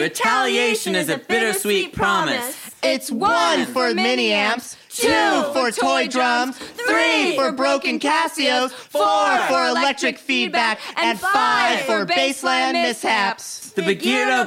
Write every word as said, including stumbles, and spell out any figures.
Retaliation is a bittersweet promise. It's one for mini amps, two for toy drums, three for broken Casios, four for electric feedback, and five for baseline mishaps. The Bagheera